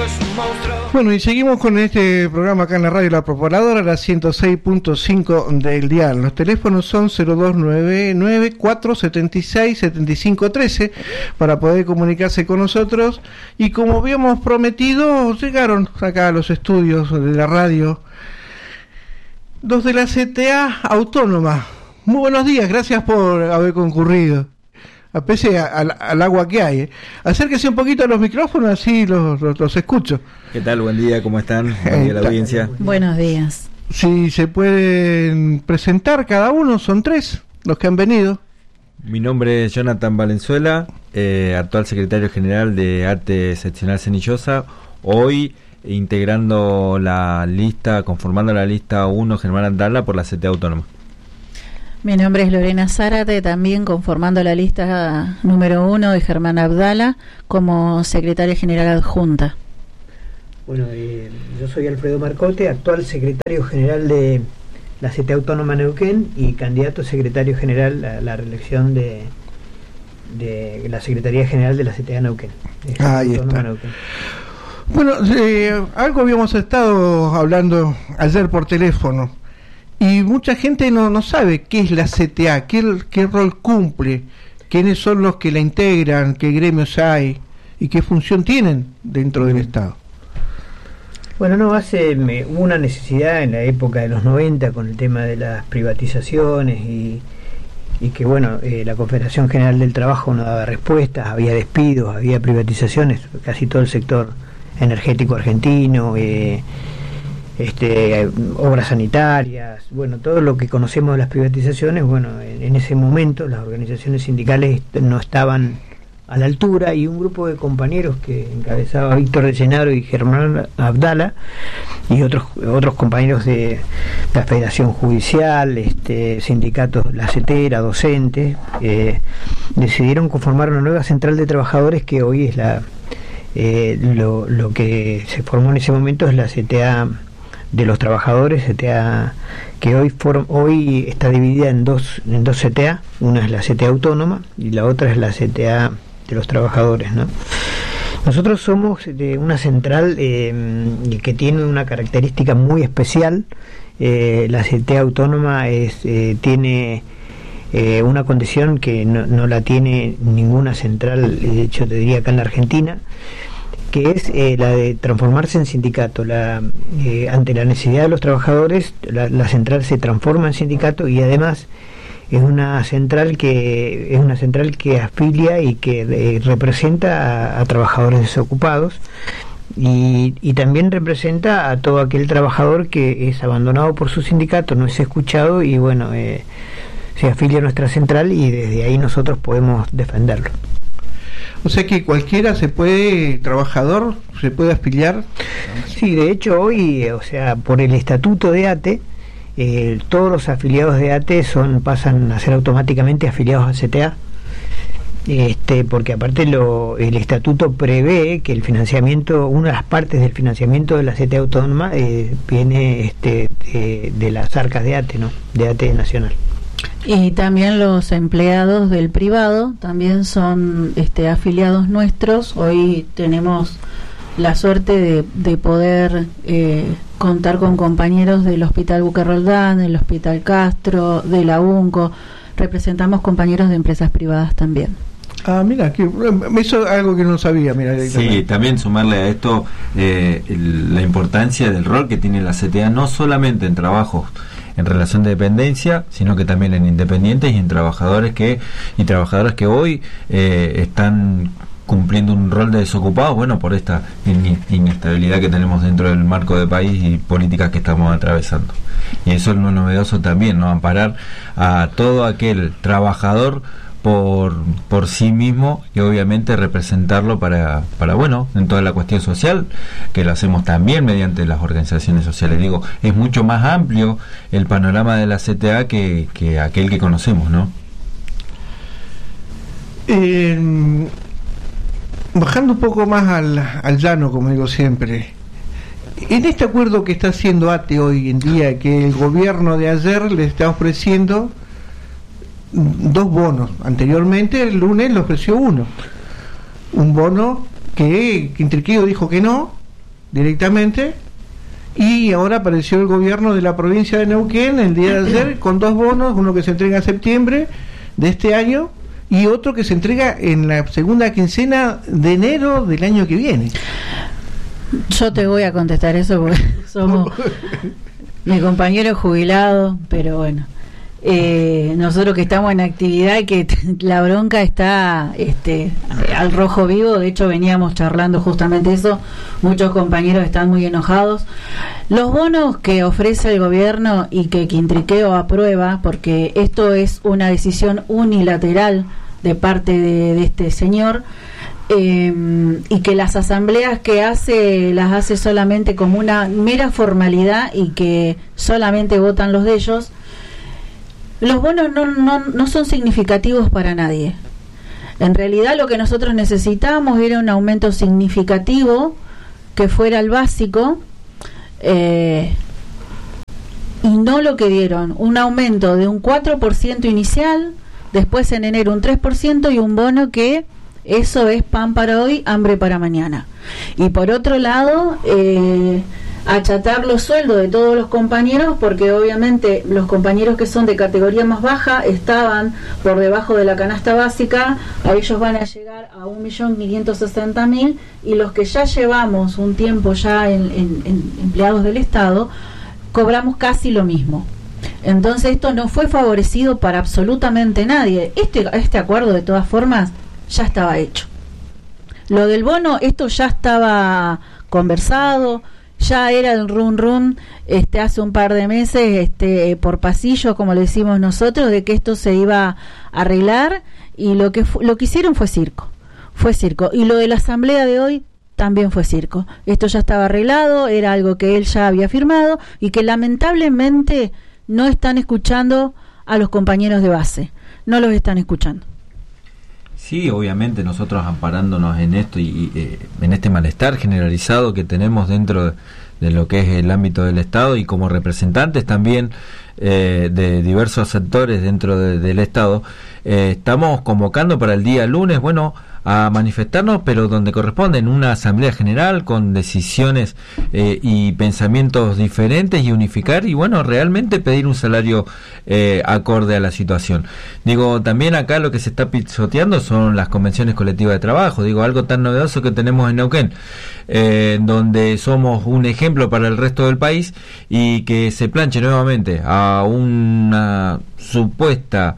Bueno, y seguimos con este programa acá en la radio La Propoladora, la 106.5 del dial. Los teléfonos son 0299-476-7513 para poder comunicarse con nosotros. Y como habíamos prometido, llegaron acá a los estudios de la radio los de la CTA Autónoma. Muy buenos días, gracias por haber concurrido. A pese al agua que hay. Acérquese un poquito a los micrófonos, así los escucho. ¿Qué tal? Buen día, ¿cómo están? Buen día a la audiencia. Buenos días. Si se pueden presentar cada uno, son 3 los que han venido. Mi nombre es Jonathan Valenzuela, actual secretario general de Arte Seccional Cenillosa. Hoy integrando la lista, conformando la lista 1 Germán Abdala por la CTA Autónoma. Mi nombre es Lorena Zárate, también conformando la lista número 1 de Germán Abdala como secretaria general adjunta. Bueno, yo soy Alfredo Marcote, actual secretario general de la CTA Autónoma Neuquén y candidato a secretario general a la reelección de la Secretaría General de la CTA Neuquén. Ahí está. Neuquén. Bueno, algo habíamos estado hablando ayer por teléfono. Y mucha gente no sabe qué es la CTA, qué rol cumple, quiénes son los que la integran, qué gremios hay y qué función tienen dentro del Estado. Bueno, hubo una necesidad en la época de los 90 con el tema de las privatizaciones y que la Confederación General del Trabajo no daba respuestas, había despidos, había privatizaciones, casi todo el sector energético argentino, obras sanitarias, todo lo que conocemos de las privatizaciones. En ese momento las organizaciones sindicales no estaban a la altura y un grupo de compañeros que encabezaba Víctor de Llenaro y Germán Abdala y otros compañeros de la Federación Judicial, sindicatos, la CETERA, docentes, decidieron conformar una nueva central de trabajadores que hoy es lo que se formó en ese momento es la CTA de los trabajadores, CTA que hoy está dividida en dos CTA. Una es la CTA Autónoma y la otra es la CTA de los trabajadores, ¿no? Nosotros somos de una central que tiene una característica muy especial. La CTA Autónoma tiene una condición que no la tiene ninguna central, de hecho te diría acá en la Argentina, que es la de transformarse en sindicato. Ante la necesidad de los trabajadores, la central se transforma en sindicato y además es una central que afilia y que representa a trabajadores desocupados y también representa a todo aquel trabajador que es abandonado por su sindicato, no es escuchado y se afilia a nuestra central y desde ahí nosotros podemos defenderlo. O sea que cualquiera trabajador se puede afiliar. Sí, de hecho hoy, por el estatuto de ATE, todos los afiliados de ATE pasan a ser automáticamente afiliados a CTA, porque aparte el estatuto prevé que el financiamiento, una de las partes del financiamiento de la CTA Autónoma viene de las arcas de ATE, ¿no? De ATE Nacional. Y también los empleados del privado también son afiliados nuestros. Hoy tenemos la suerte de poder contar con compañeros del Hospital Buque-Roldán, del Hospital Castro, de la UNCO. Representamos compañeros de empresas privadas también. Mira, eso es algo que no sabía. Sí, también sumarle a esto la importancia del rol que tiene la CTA, no solamente en trabajos en relación de dependencia, sino que también en independientes y en trabajadores y trabajadoras que hoy están cumpliendo un rol de desocupados, por esta inestabilidad que tenemos dentro del marco de país y políticas que estamos atravesando. Y eso es lo novedoso también, ¿no? Amparar a todo aquel trabajador por sí mismo y obviamente representarlo para en toda la cuestión social, que lo hacemos también mediante las organizaciones sociales. Digo, es mucho más amplio el panorama de la CTA que aquel que conocemos, ¿no? Bajando un poco más al llano, como digo siempre, en este acuerdo que está haciendo ATE hoy en día, que el gobierno de ayer le está ofreciendo 2 bonos. Anteriormente, el lunes le ofreció uno. Un bono que Quintriquillo dijo que no, directamente, y ahora apareció el gobierno de la provincia de Neuquén el día de ayer con 2 bonos, uno que se entrega en septiembre de este año y otro que se entrega en la segunda quincena de enero del año que viene. Yo te voy a contestar eso porque somos mi compañero jubilado, pero bueno, nosotros que estamos en actividad y que la bronca está al rojo vivo. De hecho veníamos charlando justamente eso, muchos compañeros están muy enojados. Los bonos que ofrece el gobierno y que Quintriqueo aprueba, porque esto es una decisión unilateral de parte de este señor, y que las asambleas que las hace solamente como una mera formalidad y que solamente votan los de ellos. Los bonos no son significativos para nadie. En realidad lo que nosotros necesitábamos era un aumento significativo que fuera el básico, y no lo que dieron, un aumento de un 4% inicial, después en enero un 3% y un bono que eso es pan para hoy, hambre para mañana. Y por otro lado, achatar los sueldos de todos los compañeros, porque obviamente los compañeros que son de categoría más baja estaban por debajo de la canasta básica, a ellos van a llegar a 1.560.000, y los que ya llevamos un tiempo ya en empleados del Estado, cobramos casi lo mismo. Entonces esto no fue favorecido para absolutamente nadie. Este acuerdo de todas formas ya estaba hecho. Lo del bono, esto ya estaba conversado, ya era el run hace un par de meses, por pasillo, como le decimos nosotros, de que esto se iba a arreglar, y lo que hicieron fue circo, y lo de la asamblea de hoy también fue circo. Esto ya estaba arreglado, era algo que él ya había firmado y que lamentablemente no están escuchando a los compañeros de base, no los están escuchando. Sí, obviamente nosotros amparándonos en esto y en este malestar generalizado que tenemos dentro de lo que es el ámbito del Estado, y como representantes también de diversos sectores dentro del Estado, estamos convocando para el día lunes, a manifestarnos, pero donde corresponde, en una asamblea general con decisiones y pensamientos diferentes, y unificar y realmente pedir un salario acorde a la situación. También acá lo que se está pisoteando son las convenciones colectivas de trabajo, algo tan novedoso que tenemos en Neuquén, donde somos un ejemplo para el resto del país, y que se planche nuevamente a un supuesto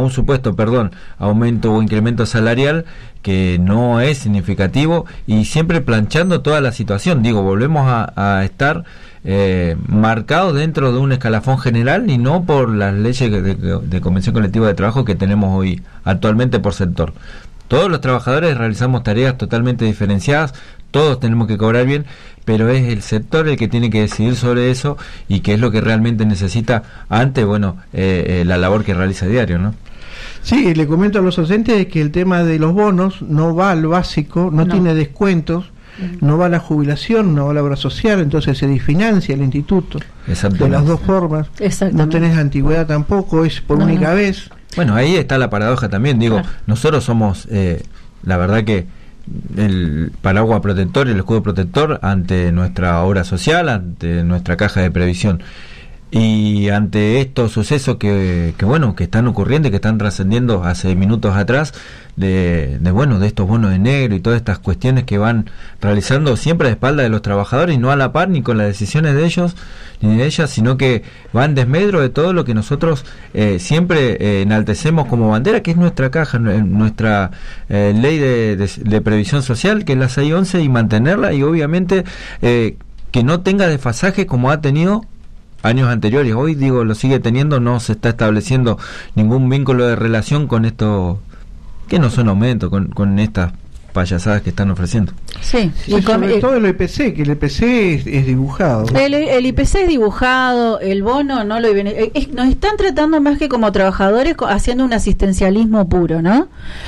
aumento o incremento salarial que no es significativo, y siempre planchando toda la situación. Volvemos a estar marcados dentro de un escalafón general y no por las leyes de convención colectiva de trabajo que tenemos hoy actualmente por sector. Todos los trabajadores realizamos tareas totalmente diferenciadas, todos tenemos que cobrar bien, pero es el sector el que tiene que decidir sobre eso, y que es lo que realmente necesita ante la labor que realiza a diario, ¿no? Sí, le comento a los docentes que el tema de los bonos no va al básico, no tiene descuentos, no va a la jubilación, no va a la obra social, entonces se desfinancia el instituto de las dos formas. No tenés antigüedad tampoco, es por única vez. Ahí está la paradoja también, claro. Nosotros somos, la verdad que el paraguas protector, el escudo protector ante nuestra obra social, ante nuestra caja de previsión. Y ante estos sucesos que están ocurriendo y que están trascendiendo hace minutos atrás, de estos bonos de negro y todas estas cuestiones que van realizando siempre a espalda de los trabajadores, y no a la par ni con las decisiones de ellos ni de ellas, sino que van desmedro de todo lo que nosotros siempre enaltecemos como bandera, que es nuestra caja, nuestra ley de previsión social, que es la 611, y mantenerla, y obviamente que no tenga desfasaje como ha tenido años anteriores. Hoy lo sigue teniendo, no se está estableciendo ningún vínculo de relación con esto, que no son aumentos, con estas payasadas que están ofreciendo. Sí, y sobre todo el IPC, que el IPC es dibujado. El IPC es dibujado, el bono no lo viene. Nos están tratando más que como trabajadores, haciendo un asistencialismo puro, ¿no?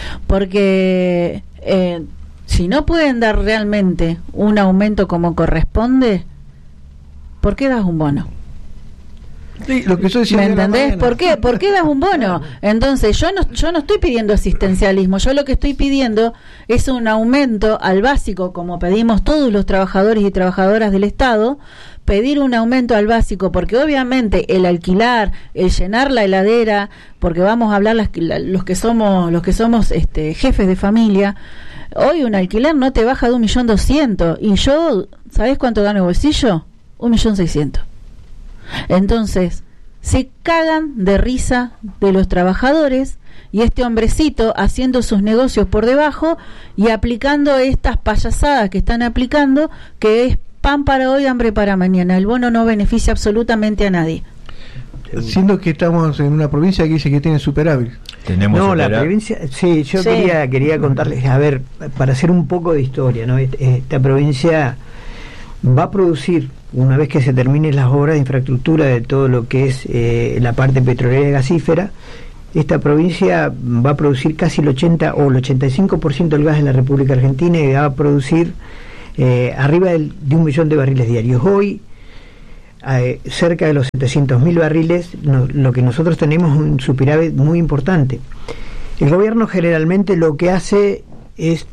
Porque si no pueden dar realmente un aumento como corresponde, ¿por qué das un bono? Sí, lo que yo decía. ¿Me entendés? ¿Por qué? ¿Por qué das un bono? Entonces, yo no estoy pidiendo asistencialismo, yo lo que estoy pidiendo es un aumento al básico, como pedimos todos los trabajadores y trabajadoras del Estado, pedir un aumento al básico, porque obviamente el alquilar, el llenar la heladera, porque vamos a hablar los que somos jefes de familia, hoy un alquiler no te baja de 1.200.000, y yo, ¿sabés cuánto gano el bolsillo? 1.600.000. Entonces, se cagan de risa de los trabajadores y este hombrecito haciendo sus negocios por debajo y aplicando estas payasadas que están aplicando, que es pan para hoy, hambre para mañana. El bono no beneficia absolutamente a nadie. Siendo que estamos en una provincia que dice que tiene superávit. La provincia, sí, yo quería contarles, a ver, para hacer un poco de historia, ¿no? Esta provincia va a producir, una vez que se terminen las obras de infraestructura de todo lo que es la parte petrolera y gasífera, esta provincia va a producir casi el 80 o el 85% del gas en la República Argentina, y va a producir arriba de 1 millón de barriles diarios. Hoy, cerca de los 700.000 barriles, lo que nosotros tenemos es un superávit muy importante. El gobierno generalmente lo que hace es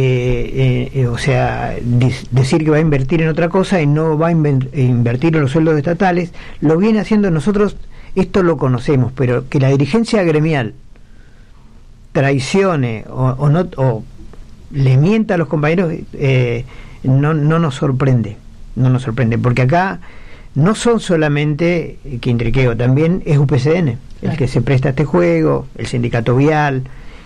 decir que va a invertir en otra cosa y no va a invertir en los sueldos estatales. Lo viene haciendo, nosotros esto lo conocemos, pero que la dirigencia gremial traicione o le mienta a los compañeros, no nos sorprende, porque acá no son solamente Quintriqueo, también es UPCN el que se presta a este juego, el sindicato vial,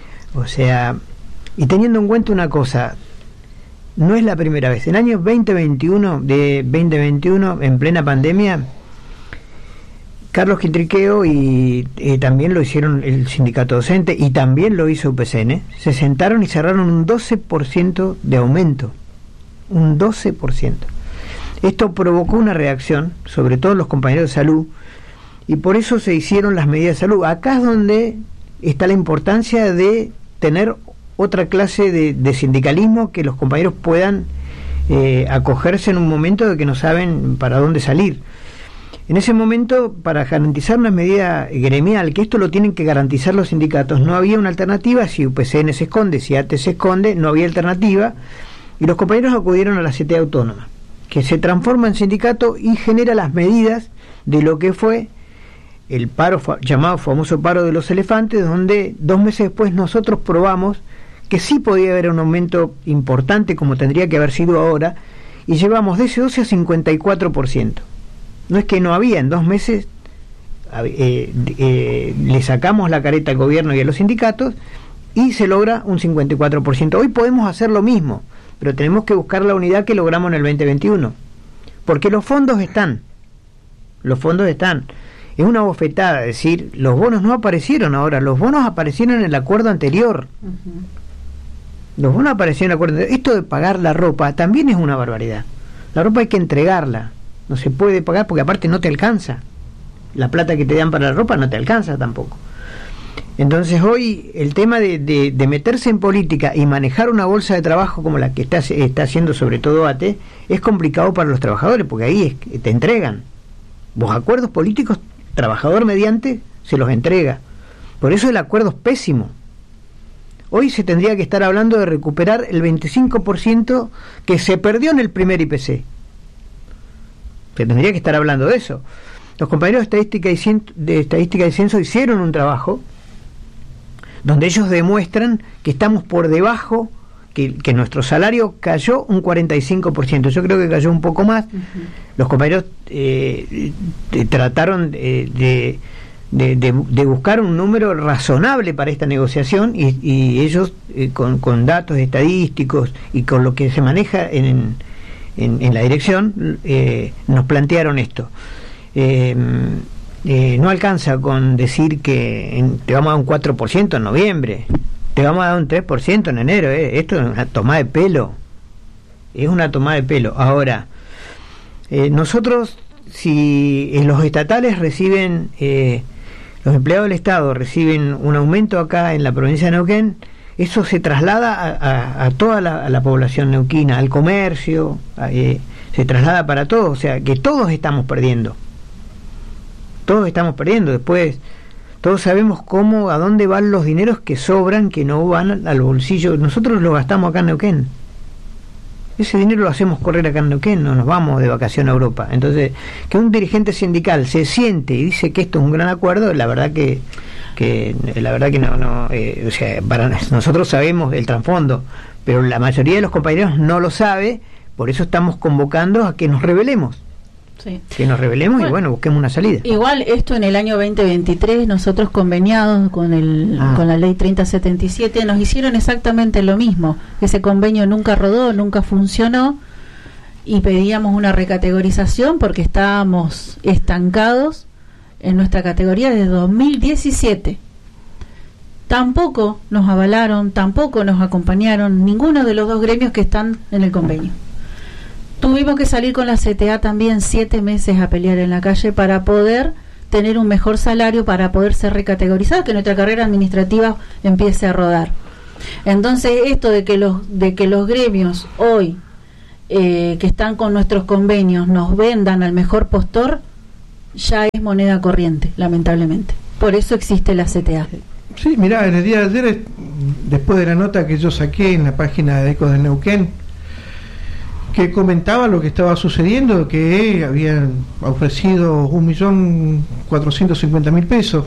y teniendo en cuenta una cosa, no es la primera vez. En el año 2021, en plena pandemia, Carlos Quintriqueo y también lo hicieron el sindicato docente y también lo hizo UPCN, se sentaron y cerraron un 12% de aumento, un 12%. Esto provocó una reacción, sobre todo los compañeros de salud, y por eso se hicieron las medidas de salud. Acá es donde está la importancia de tener otra clase de sindicalismo, que los compañeros puedan acogerse en un momento de que no saben para dónde salir. En ese momento, para garantizar una medida gremial, que esto lo tienen que garantizar los sindicatos, no había una alternativa. Si UPCN se esconde, si ATE se esconde, no había alternativa, y los compañeros acudieron a la CTA Autónoma, que se transforma en sindicato y genera las medidas de lo que fue el paro, llamado famoso paro de los elefantes, donde 2 meses después nosotros probamos que sí podía haber un aumento importante, como tendría que haber sido ahora, y llevamos de ese 12 a 54%. No es que no había, en 2 meses le sacamos la careta al gobierno y a los sindicatos y se logra un 54%. Hoy podemos hacer lo mismo, pero tenemos que buscar la unidad que logramos en el 2021, porque los fondos están. Es una bofetada decir, los bonos no aparecieron ahora, los bonos aparecieron en el acuerdo anterior. Los bonos aparecieron en el acuerdo anterior. Esto de pagar la ropa también es una barbaridad. La ropa hay que entregarla, no se puede pagar porque aparte no te alcanza. La plata que te dan para la ropa no te alcanza tampoco. Entonces hoy el tema de meterse en política y manejar una bolsa de trabajo como la que está haciendo sobre todo ATE es complicado para los trabajadores, porque ahí te entregan. Vos acuerdos políticos, trabajador mediante, se los entrega. Por eso el acuerdo es pésimo. Hoy se tendría que estar hablando de recuperar el 25% que se perdió en el primer IPC. Se tendría que estar hablando de eso. Los compañeros de estadística y censo hicieron un trabajo donde ellos demuestran que estamos por debajo, que nuestro salario cayó un 45%. Yo creo que cayó un poco más. Los compañeros trataron de buscar un número razonable para esta negociación y ellos con datos estadísticos y con lo que se maneja en la dirección nos plantearon esto. No alcanza con decir que te vamos a dar un 4% en noviembre, te vamos a dar un 3% en enero. Esto es una tomada de pelo, Ahora, nosotros, si en los estatales reciben, los empleados del Estado reciben un aumento acá en la provincia de Neuquén, eso se traslada a toda la población neuquina, al comercio, se traslada para todos, o sea que todos estamos perdiendo. todos estamos perdiendo. Después todos sabemos a dónde van los dineros que sobran, que no van al bolsillo. Nosotros lo gastamos acá en Neuquén. Ese dinero lo hacemos correr acá en Neuquén, no nos vamos de vacación a Europa. Entonces, que un dirigente sindical se siente y dice que esto es un gran acuerdo, la verdad que no, o sea, para nosotros sabemos el trasfondo, pero la mayoría de los compañeros no lo sabe, por eso estamos convocando a que nos rebelemos. Sí. Que nos rebelemos y bueno, busquemos una salida. Igual esto en el año 2023 nosotros conveniados con con la ley 3077 nos hicieron exactamente lo mismo. Ese convenio nunca rodó, nunca funcionó y pedíamos una recategorización porque estábamos estancados en nuestra categoría desde 2017. Tampoco nos avalaron, tampoco nos acompañaron ninguno de los dos gremios que están en el convenio. Tuvimos que salir con la CTA también 7 meses a pelear en la calle para poder tener un mejor salario, para poder ser recategorizado, que nuestra carrera administrativa empiece a rodar. Entonces, esto de que los gremios hoy que están con nuestros convenios nos vendan al mejor postor, ya es moneda corriente, lamentablemente. Por eso existe la CTA. Sí, mirá, en el día de ayer, después de la nota que yo saqué en la página de Ecos del Neuquén, que comentaba lo que estaba sucediendo, que habían ofrecido 1.450.000 pesos.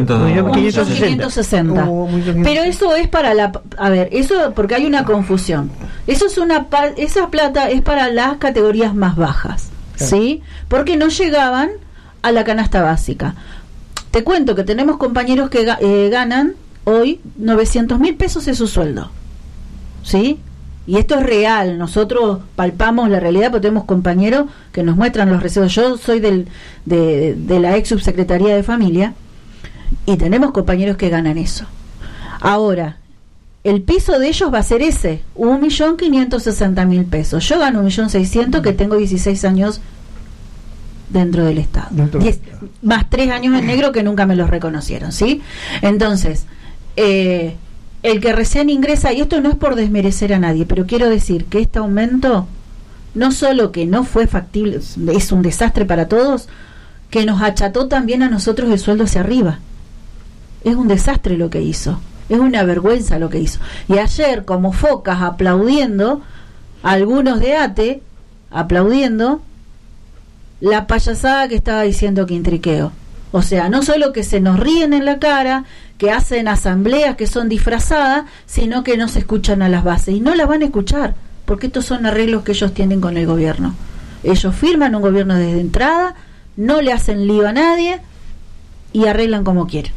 560. Pero eso es para eso porque hay una confusión. Esa plata es para las categorías más bajas, claro. ¿Sí? Porque no llegaban a la canasta básica. Te cuento que tenemos compañeros que ganan hoy 900.000 pesos de su sueldo, ¿sí? Y esto es real, nosotros palpamos la realidad porque tenemos compañeros que nos muestran los recibos. Yo soy de la ex subsecretaría de familia y tenemos compañeros que ganan eso. Ahora, el piso de ellos va a ser ese, 1.560.000 pesos. Yo gano 1.600.000 que tengo 16 años dentro del Estado. Más 3 años en negro que nunca me los reconocieron, ¿sí? Entonces, el que recién ingresa, y esto no es por desmerecer a nadie, pero quiero decir que este aumento no solo que no fue factible, es un desastre para todos, que nos acható también a nosotros el sueldo hacia arriba. Es un desastre lo que hizo, es una vergüenza lo que hizo. Y ayer, como focas aplaudiendo, algunos de ATE aplaudiendo la payasada que estaba diciendo Quintriqueo. O sea, no solo que se nos ríen en la cara, que hacen asambleas que son disfrazadas, sino que no se escuchan a las bases. Y no las van a escuchar, porque estos son arreglos que ellos tienen con el gobierno. Ellos firman un gobierno desde entrada, no le hacen lío a nadie y arreglan como quieren.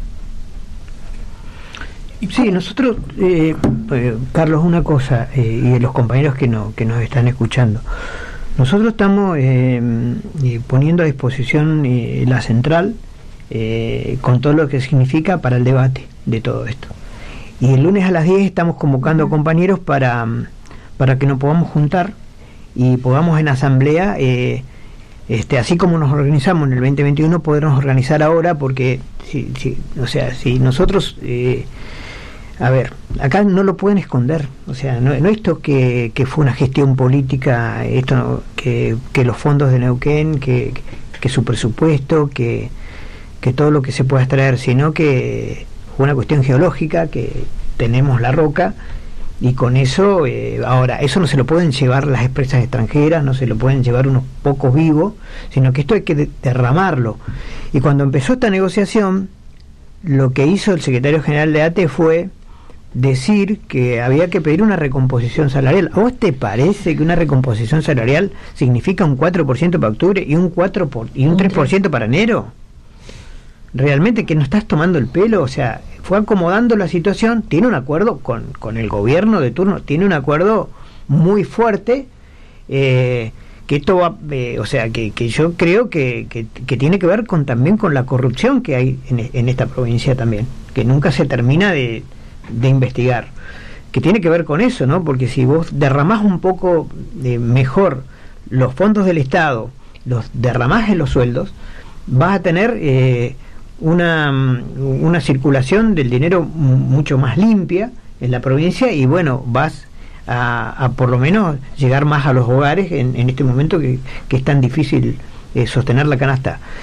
Sí, nosotros, Carlos, una cosa, y los compañeros que nos están escuchando, nosotros estamos poniendo a disposición la central con todo lo que significa para el debate de todo esto. Y el lunes a las 10 estamos convocando compañeros para que nos podamos juntar y podamos en asamblea, así como nos organizamos en el 2021, podernos organizar ahora, porque si nosotros... a ver, acá no lo pueden esconder, o sea, no esto que fue una gestión política, esto no, que los fondos de Neuquén, que su presupuesto, que todo lo que se pueda extraer, sino que fue una cuestión geológica, que tenemos la roca, y con eso, ahora, eso no se lo pueden llevar las empresas extranjeras, no se lo pueden llevar unos pocos vivos, sino que esto hay que derramarlo. Y cuando empezó esta negociación, lo que hizo el secretario general de ATE fue decir que había que pedir una recomposición salarial. ¿A vos te parece que una recomposición salarial significa un 4% para octubre y un 3% para enero? Realmente que no estás tomando el pelo, o sea, fue acomodando la situación, tiene un acuerdo con el gobierno de turno, tiene un acuerdo muy fuerte, que esto va, o sea, que yo creo que tiene que ver también con la corrupción que hay en esta provincia también, que nunca se termina de investigar, que tiene que ver con eso, ¿no? Porque si vos derramás un poco mejor los fondos del Estado, los derramás en los sueldos, vas a tener una circulación del dinero mucho más limpia en la provincia, y bueno, vas a por lo menos llegar más a los hogares en este momento que es tan difícil sostener la canasta.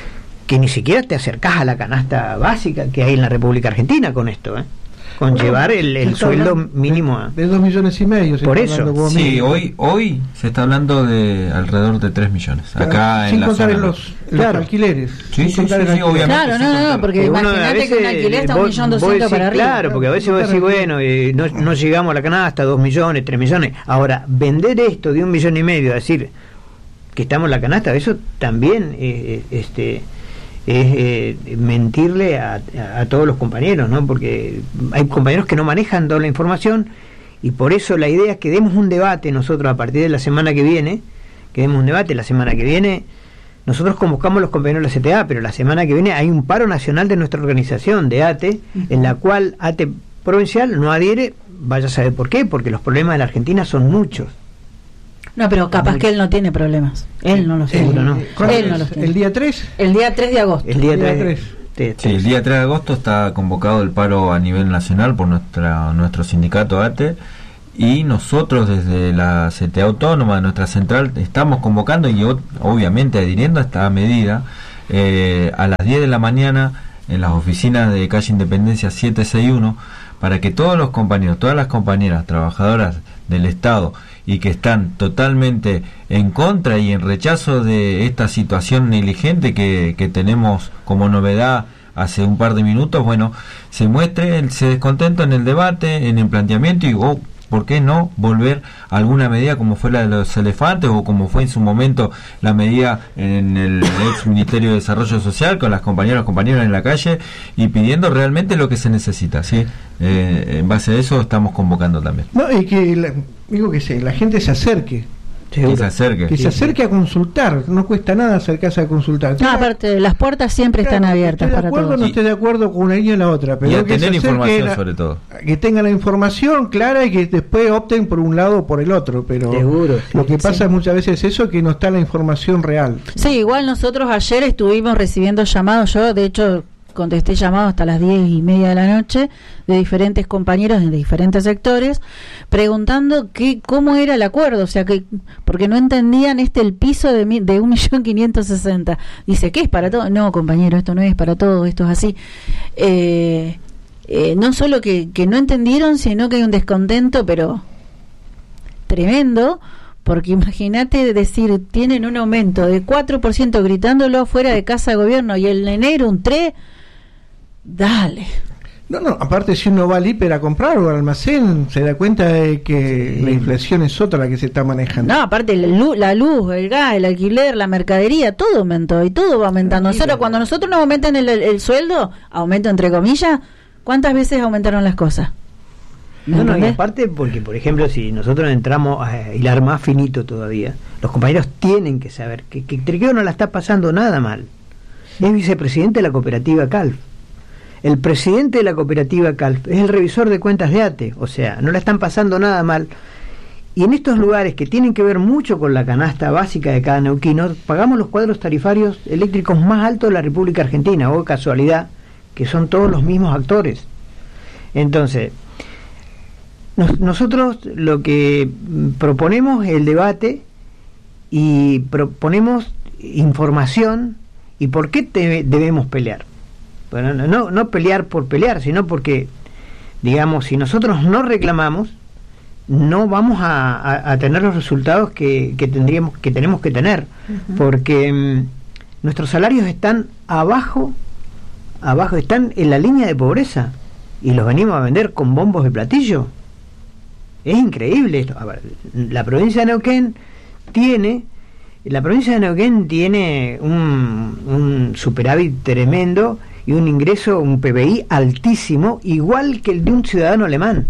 que ni siquiera te acercás a la canasta básica que hay en la República Argentina con esto, con llevar el sueldo mínimo de 2,5 millones. Por eso. Sí, hoy se está hablando de alrededor de 3 millones. Acá sin en la contar zona. los Claro. alquileres. Sí, obviamente. Claro, no, porque imagínate que un alquiler está 1.200.000 para arriba. Claro, porque a veces vos decís, bueno, no llegamos a la canasta, 2 millones, 3 millones. Ahora, vender esto de 1,5 millones, decir que estamos en la canasta, eso también es mentirle a todos los compañeros, ¿no? Porque hay compañeros que no manejan toda la información, y por eso la idea es que demos un debate nosotros a partir de la semana que viene, la semana que viene nosotros convocamos a los compañeros de la CTA, pero la semana que viene hay un paro nacional de nuestra organización, de ATE, en la cual ATE provincial no adhiere, vaya a saber por qué, porque los problemas de la Argentina son muchos. No, pero capaz que él no tiene problemas. Él no los tiene. Seguro, ¿no? Él no los tiene. ¿El día 3? El día 3 de agosto. El día 3. Sí, el día 3 de agosto está convocado el paro a nivel nacional por nuestro sindicato ATE, y nosotros desde la CTA Autónoma, nuestra central, estamos convocando y obviamente adhiriendo a esta medida a las 10 de la mañana en las oficinas de calle Independencia 761, para que todos los compañeros, todas las compañeras trabajadoras del Estado y que están totalmente en contra y en rechazo de esta situación negligente que tenemos como novedad hace un par de minutos, bueno, se muestre ese descontento en el debate, en el planteamiento, y ¿por qué no volver a alguna medida como fue la de los elefantes, o como fue en su momento la medida en el ex Ministerio de Desarrollo Social, con las compañeras y compañeros en la calle, y pidiendo realmente lo que se necesita, ¿sí? En base a eso estamos convocando también. No, y que la gente se acerque. Que se acerque a consultar, no cuesta nada acercarse a consultar. No, aparte, las puertas siempre están abiertas para todos. No estoy de acuerdo con una línea y la otra, pero y a tener información sobre todo. Que tengan la información clara y que después opten por un lado o por el otro, pero seguro, lo que pasa muchas veces es eso, que no está la información real. Sí, igual nosotros ayer estuvimos recibiendo llamados, yo de hecho contesté llamados hasta las 10:30 de la noche de diferentes compañeros de diferentes sectores preguntando cómo era el acuerdo, o sea, que porque no entendían el piso de 1.560.000. Dice, ¿qué es para todo? No, compañero, esto no es para todo, esto es así. No solo que no entendieron, sino que hay un descontento, pero tremendo. Porque imagínate decir, tienen un aumento de 4% gritándolo fuera de casa de gobierno, y el enero un 3%, dale. No, aparte si uno va al hiper a comprar o al almacén, se da cuenta de que la inflación es otra la que se está manejando. No, aparte la luz, el gas, el alquiler, la mercadería, todo aumentó y todo va aumentando. Cuando nosotros nos aumentan el sueldo, aumento entre comillas, ¿cuántas veces aumentaron las cosas? No, y aparte porque, por ejemplo, si nosotros entramos a hilar más finito todavía, los compañeros tienen que saber que Triqueo no la está pasando nada mal. Es vicepresidente de la cooperativa CALF. El presidente de la cooperativa CALF es el revisor de cuentas de ATE, o sea, no la están pasando nada mal. Y en estos lugares que tienen que ver mucho con la canasta básica de cada neuquino, pagamos los cuadros tarifarios eléctricos más altos de la República Argentina, o casualidad, que son todos los mismos actores. Entonces, nosotros lo que proponemos es el debate y proponemos información y por qué debemos pelear. Bueno, no pelear por pelear, sino porque, digamos, si nosotros no reclamamos, no vamos a tener los resultados que tenemos que tener, porque nuestros salarios están abajo, están en la línea de pobreza, y los venimos a vender con bombos de platillo. Es increíble esto. A ver, la provincia de Neuquén tiene un superávit tremendo y un ingreso, un PBI altísimo, igual que el de un ciudadano alemán.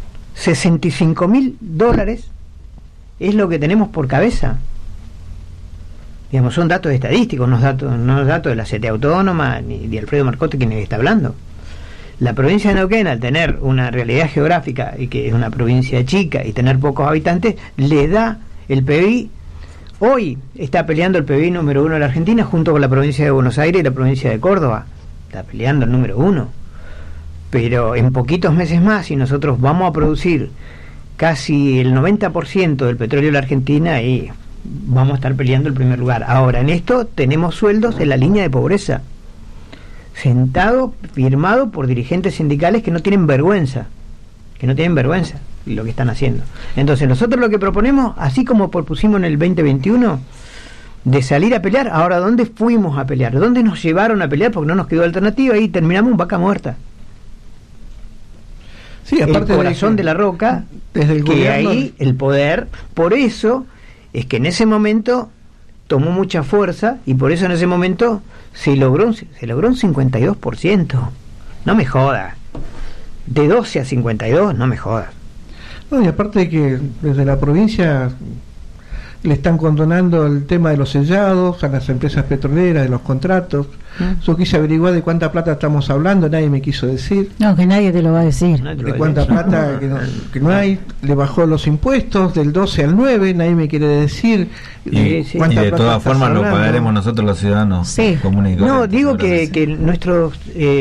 $65.000 es lo que tenemos por cabeza. Digamos, son datos estadísticos, no datos de la CTA Autónoma ni de Alfredo Marcote, quien está hablando. La provincia de Neuquén, al tener una realidad geográfica y que es una provincia chica y tener pocos habitantes, le da el PBI. Hoy está peleando el PBI número 1 de la Argentina junto con la provincia de Buenos Aires y la provincia de Córdoba. Está peleando el número 1. Pero en poquitos meses más, si nosotros vamos a producir casi el 90% del petróleo de la Argentina, y vamos a estar peleando el primer lugar. Ahora, en esto tenemos sueldos en la línea de pobreza, sentado, firmado por dirigentes sindicales que no tienen vergüenza lo que están haciendo. Entonces nosotros lo que proponemos, así como propusimos en el 2021 de salir a pelear, ahora ¿dónde fuimos a pelear? ¿Dónde nos llevaron a pelear? Porque no nos quedó alternativa y terminamos en vaca muerta. Sí, aparte el corazón de la Roca, desde el que gobierno, ahí el poder, por eso es que en ese momento tomó mucha fuerza y por eso en ese momento se logró un 52%. No me jodas. De 12 a 52, no me jodas. No, y aparte de que desde la provincia le están condonando el tema de los sellados a las empresas petroleras, de los contratos. Yo quise averiguar de cuánta plata estamos hablando, nadie me quiso decir. No, que nadie te lo va a decir. De cuánta plata que no hay. Le bajó los impuestos del 12 al 9, nadie me quiere decir. Y de todas formas lo pagaremos nosotros los ciudadanos comunes. No, digo que nuestros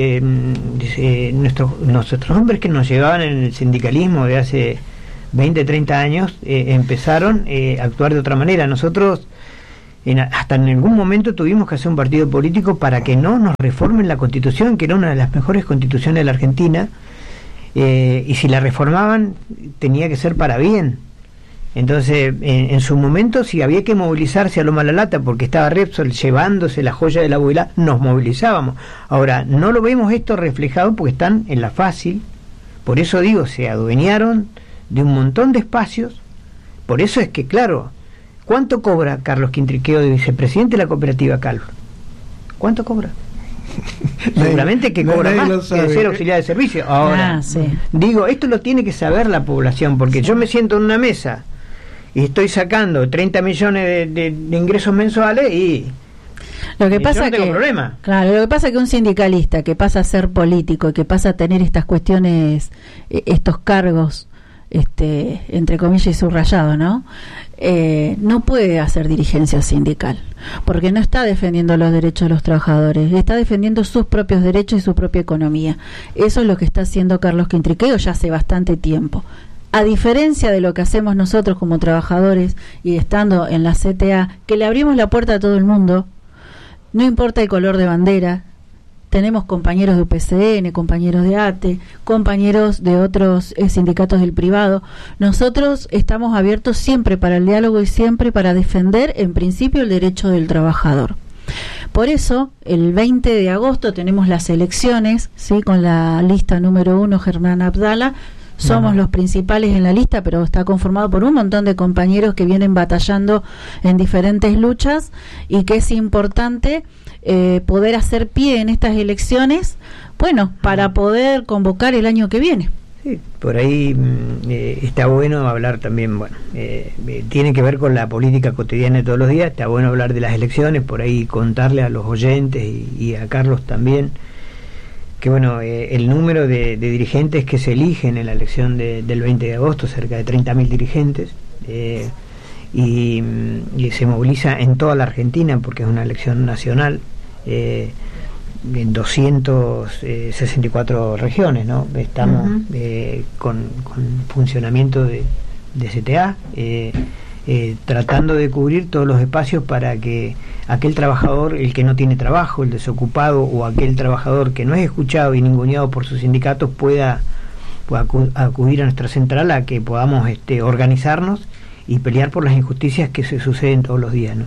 hombres que nos llevaban en el sindicalismo de hace 20, 30 años empezaron a actuar de otra manera. Nosotros hasta en algún momento tuvimos que hacer un partido político para que no nos reformen la Constitución, que era una de las mejores constituciones de la Argentina, y si la reformaban tenía que ser para bien. Entonces en su momento, si había que movilizarse a lo mala lata porque estaba Repsol llevándose la joya de la abuela, nos movilizábamos. Ahora no lo vemos esto reflejado porque están en la fácil. Por eso digo, se adueñaron de un montón de espacios. Por eso es que, claro, ¿cuánto cobra Carlos Quintriqueo de vicepresidente de la cooperativa Calvo? ¿Cuánto cobra? Seguramente que cobra más que ser auxiliar de servicio. Ahora, digo, esto lo tiene que saber la población, porque yo me siento en una mesa y estoy sacando 30 millones de ingresos mensuales y lo que pasa que problema. Claro, lo que pasa es que un sindicalista que pasa a ser político y que pasa a tener estas cuestiones, estos cargos, entre comillas y subrayado, ¿no? No puede hacer dirigencia sindical, porque no está defendiendo los derechos de los trabajadores, está defendiendo sus propios derechos y su propia economía. Eso es lo que está haciendo Carlos Quintriqueo ya hace bastante tiempo. A diferencia de lo que hacemos nosotros como trabajadores y estando en la CTA, que le abrimos la puerta a todo el mundo, no importa el color de bandera. Tenemos compañeros de UPCN, compañeros de ATE, compañeros de otros sindicatos del privado. Nosotros estamos abiertos siempre para el diálogo y siempre para defender, en principio, el derecho del trabajador. Por eso, el 20 de agosto tenemos las elecciones, ¿sí? Con la lista número 1, Germán Abdala. Somos los principales en la lista, pero está conformado por un montón de compañeros que vienen batallando en diferentes luchas y que es importante poder hacer pie en estas elecciones, bueno, para poder convocar el año que viene. Sí, por ahí está bueno hablar también, bueno, tiene que ver con la política cotidiana de todos los días, está bueno hablar de las elecciones, por ahí contarle a los oyentes y a Carlos también, que bueno, el número de dirigentes que se eligen en la elección del 20 de agosto, cerca de 30.000 dirigentes, y se moviliza en toda la Argentina porque es una elección nacional, en 264 regiones, ¿no? Estamos con funcionamiento de CTA, tratando de cubrir todos los espacios para que aquel trabajador, el que no tiene trabajo, el desocupado, o aquel trabajador que no es escuchado y ninguneado por sus sindicatos pueda acudir a nuestra central, a que podamos organizarnos y pelear por las injusticias que se suceden todos los días, ¿no?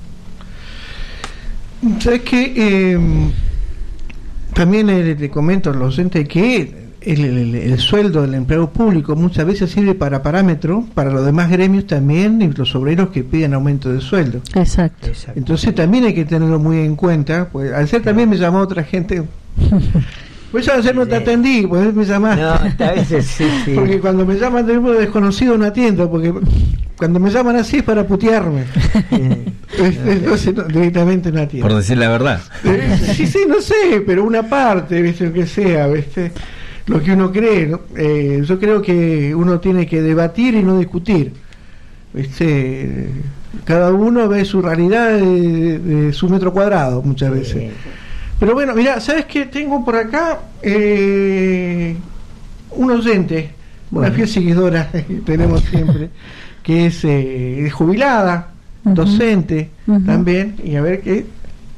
¿Sabes qué? También le comento a los oyentes que el sueldo del empleado público muchas veces sirve para parámetro para los demás gremios también, y los obreros que piden aumento de sueldo. Exacto. Entonces también hay que tenerlo muy en cuenta, pues al ser también me llamó otra gente. Pues yo ayer no te atendí, pues me llamaste. No, esta vez sí. Porque cuando me llaman de un desconocido no atiendo, porque cuando me llaman así es para putearme. Entonces directamente no atiendo. Por decir la verdad. Sí, no sé, pero una parte, ¿viste? Lo que sea, ¿viste? Lo que uno cree, ¿no? Yo creo que uno tiene que debatir y no discutir, ¿viste? Cada uno ve su realidad de su metro cuadrado muchas veces. Pero bueno, mira, ¿sabes qué? Tengo por acá un oyente, una fiel seguidora que tenemos siempre, que es jubilada, docente también, y a ver qué.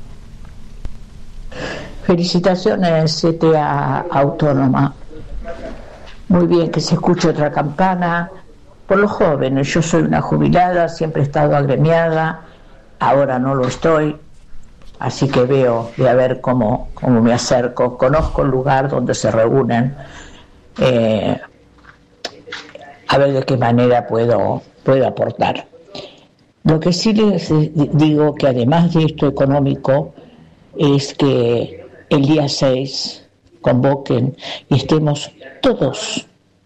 Felicitaciones, CTA Autónoma. Muy bien que se escuche otra campana. Por los jóvenes, yo soy una jubilada, siempre he estado agremiada, ahora no lo estoy, así que veo, voy a ver cómo me acerco. Conozco el lugar donde se reúnen, a ver de qué manera puedo aportar. Lo que sí les digo, que además de esto económico, es que el día 6 convoquen y estemos todas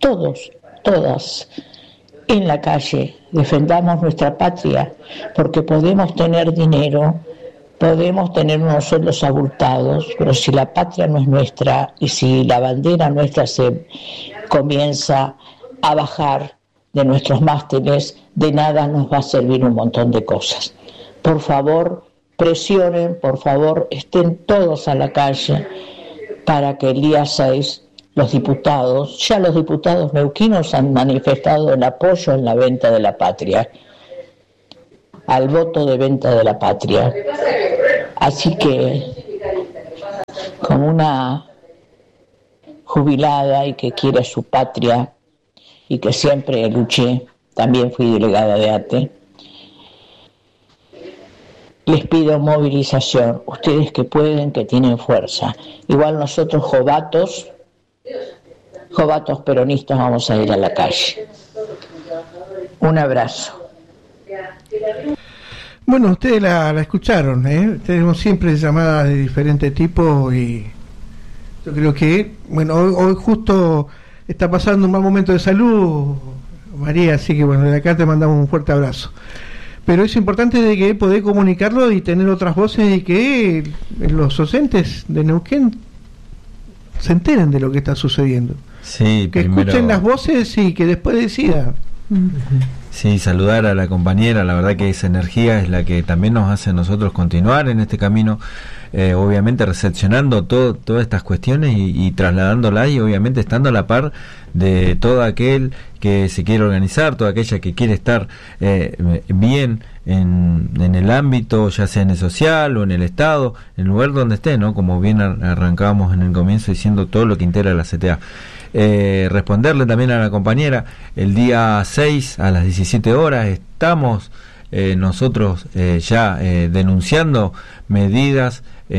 en la calle, defendamos nuestra patria, porque podemos tener dinero, podemos tener unos sueldos abultados, pero si la patria no es nuestra y si la bandera nuestra se comienza a bajar de nuestros mástiles, de nada nos va a servir un montón de cosas. Por favor, presionen, por favor, estén todos a la calle para que el día 6 los diputados neuquinos han manifestado el apoyo en la venta de la patria, al voto de venta de la patria. Así que, como una jubilada y que quiere su patria y que siempre luché, también fui delegada de ATE, les pido movilización, ustedes que pueden, que tienen fuerza. Igual nosotros jovatos peronistas vamos a ir a la calle. Un abrazo. Bueno, ustedes la escucharon, ¿eh? Tenemos siempre llamadas de diferente tipo y yo creo que, bueno, hoy justo está pasando un mal momento de salud, María, así que bueno, de acá te mandamos un fuerte abrazo. Pero es importante de que poder comunicarlo y tener otras voces y que los docentes de Neuquén se enteren de lo que está sucediendo. Sí, que primero, escuchen las voces y que después decidan. Sí, saludar a la compañera, la verdad que esa energía es la que también nos hace a nosotros continuar en este camino, obviamente recepcionando todas estas cuestiones y trasladándolas y obviamente estando a la par de todo aquel que se quiere organizar, toda aquella que quiere estar bien en el ámbito, ya sea en el social o en el Estado, en el lugar donde esté, ¿no? Como bien arrancábamos en el comienzo diciendo todo lo que integra la CTA. Responderle también a la compañera, el día 6 a las 17 horas estamos nosotros ya denunciando medidas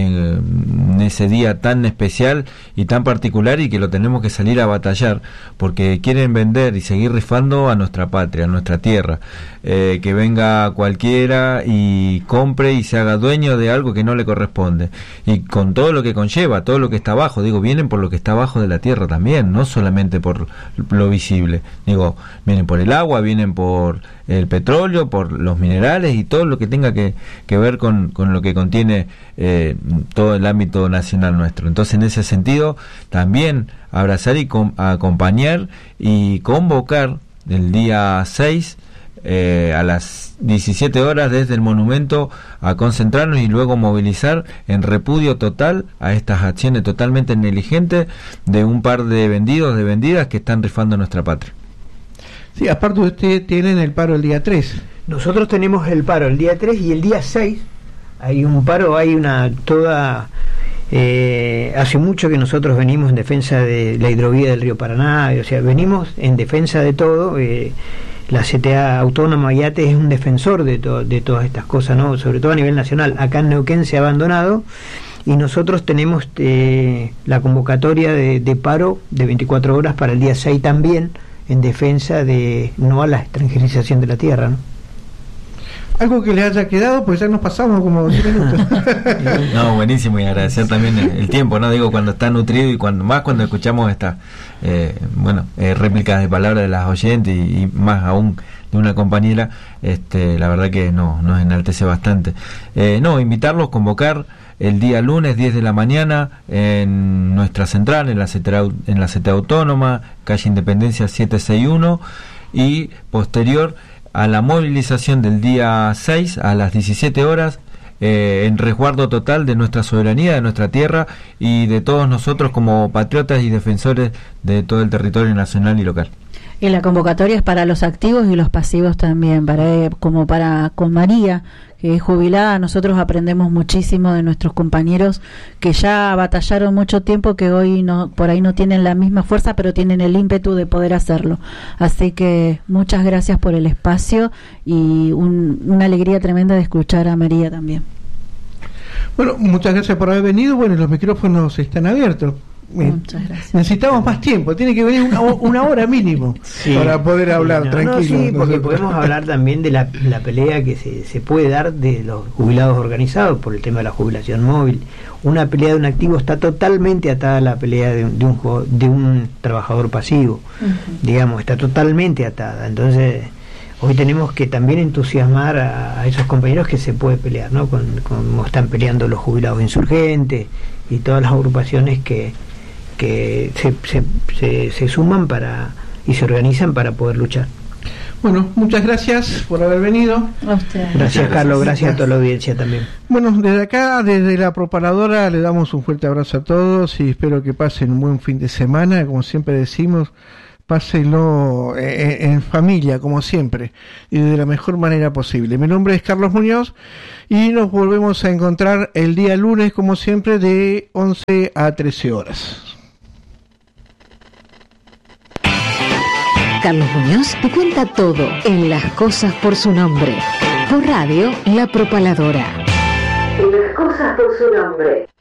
en ese día tan especial y tan particular y que lo tenemos que salir a batallar porque quieren vender y seguir rifando a nuestra patria, a nuestra tierra, que venga cualquiera y compre y se haga dueño de algo que no le corresponde y con todo lo que conlleva, todo lo que está abajo, digo, vienen por lo que está abajo de la tierra también, no solamente por lo visible, digo, vienen por el agua, vienen por el petróleo, por los minerales y todo lo que tenga que ver con lo que contiene todo el ámbito nacional nuestro. Entonces, en ese sentido, también abrazar y acompañar y convocar el día 6 a las 17 horas desde el monumento a concentrarnos y luego movilizar en repudio total a estas acciones totalmente negligentes de un par de vendidos, de vendidas que están rifando nuestra patria. Sí, aparte ustedes tienen el paro el día 3. Nosotros tenemos el paro el día 3 y el día 6 hay un paro, hay una toda... hace mucho que nosotros venimos en defensa de la hidrovía del río Paraná, o sea, venimos en defensa de todo. La CTA Autónoma y ATE es un defensor de todas estas cosas, ¿no? Sobre todo a nivel nacional. Acá en Neuquén se ha abandonado y nosotros tenemos la convocatoria de paro de 24 horas para el día 6 también, en defensa de no a la extranjerización de la tierra, ¿no? Algo que le haya quedado, pues ya nos pasamos como 10 minutos. No, buenísimo, y agradecer también el tiempo, ¿no? Digo, cuando está nutrido y cuando escuchamos estas réplicas de palabras de las oyentes y más aún de una compañera, la verdad que nos enaltece bastante. Invitarlos, convocar el día lunes 10 de la mañana en nuestra central, en la CTA Autónoma, calle Independencia 761, y posterior a la movilización del día 6 a las 17 horas en resguardo total de nuestra soberanía, de nuestra tierra y de todos nosotros como patriotas y defensores de todo el territorio nacional y local. Y la convocatoria es para los activos y los pasivos también, con María, que es jubilada. Nosotros aprendemos muchísimo de nuestros compañeros que ya batallaron mucho tiempo, que hoy por ahí no tienen la misma fuerza, pero tienen el ímpetu de poder hacerlo. Así que muchas gracias por el espacio y una alegría tremenda de escuchar a María también. Bueno, muchas gracias por haber venido. Bueno, los micrófonos están abiertos. Muchas gracias. Necesitamos más tiempo, tiene que venir una hora mínimo para poder hablar tranquilo. Sí, porque podemos hablar también de la pelea que se puede dar de los jubilados organizados por el tema de la jubilación móvil. Una pelea de un activo está totalmente atada a la pelea de un trabajador pasivo, digamos, está totalmente atada. Entonces, hoy tenemos que también entusiasmar a esos compañeros que se puede pelear, ¿no? Como están peleando los jubilados insurgentes y todas las agrupaciones que se suman y se organizan para poder luchar. Bueno, muchas gracias por haber venido. A usted. Gracias, Carlos, gracias a toda la audiencia también. Bueno, desde acá, desde la Propaladora, le damos un fuerte abrazo a todos y espero que pasen un buen fin de semana. Como siempre decimos, pásenlo en familia, como siempre, y de la mejor manera posible. Mi nombre es Carlos Muñoz y nos volvemos a encontrar el día lunes, como siempre, de 11 a 13 horas. Carlos Muñoz te cuenta todo en Las Cosas por su Nombre. Por radio, La Propaladora. En Las Cosas por su Nombre.